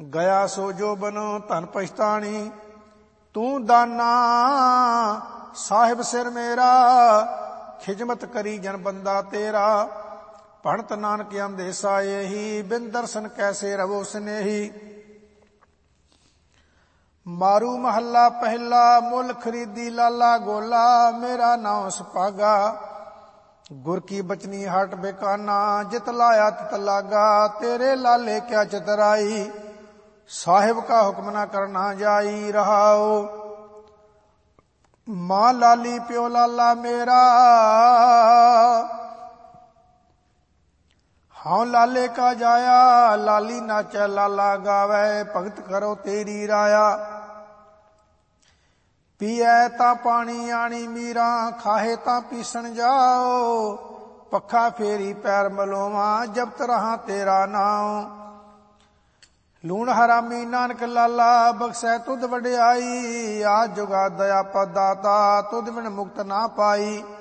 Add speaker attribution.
Speaker 1: ਗਿਆ ਸੋ ਜੋਬਨ ਧਨ ਪਛਤਾਣੀ। ਤੂੰ ਦਾਨਾ ਸਾਹਿਬ ਸਿਰ ਮੇਰਾ, ਖਿਜਮਤ ਕਰੀ ਜਨ ਬੰਦਾ ਤੇਰਾ। ਭਣਤ ਨਾਨਕ ਅੰਦੇਸਾ ਇਹੀ, ਬਿਨ ਦਰਸ਼ਨ ਕੈਸੇ ਰਵੋ ਸਨੇਹੀ। ਮਾਰੂ ਮਹੱਲਾ ਪਹਿਲਾ, ਮੁੱਲ ਖਰੀਦੀ ਲਾਲਾ ਗੋਲਾ। ਮੇਰਾ ਨਾਮ ਸੁਪਾਗਾ, ਗੁਰ ਕੀ ਬਚਨੀ ਹਟ ਬੇਕਾਨਾ। ਜਿਤ ਲਾਇਆ ਤਿਤ ਲਾਗਾ, ਤੇਰੇ ਲਾਲੇ ਕਿਆ ਚਤਰਾਈ। ਸਾਹਿਬ ਕਾ ਹੁਕਮ ਨਾ ਕਰਨਾ ਜਾਈ ਰਹਾਓ। ਮਾਂ ਲਾਲੀ ਪਿਓ ਲਾਲਾ ਮੇਰਾ, ਹਾਂ ਲਾਲੇ ਕਾ ਜਾਇਆ। ਲਾਲੀ ਨਾਚੈ ਲਾਲਾ ਗਾਵੈ, ਭਗਤ ਕਰੋ ਤੇਰੀ ਰਾਇਆ। ਪੀਐ ਤਾਂ ਪਾਣੀ ਆਣੀ ਮੀਰਾਂ, ਖਾਹੇ ਤਾਂ ਪੀਸਣ ਜਾਓ। ਪੱਖਾ ਫੇਰੀ ਪੈਰ ਮਲੋਵਾਂ, ਜਪਤ ਰਹਾ ਤੇਰਾ ਨਾਮ। ਲੂਣ ਹਰਾਮੀ ਨਾਨਕ ਲਾਲਾ, ਬਖਸ਼ੈ ਤੁਧ ਵਡਿਆਈ। ਆਜ ਜੁਗਾ ਦਇਆ ਪਦਾਤਾ, ਤੁਧ ਬਿਨ ਮੁਕਤ ਨਾ ਪਾਈ।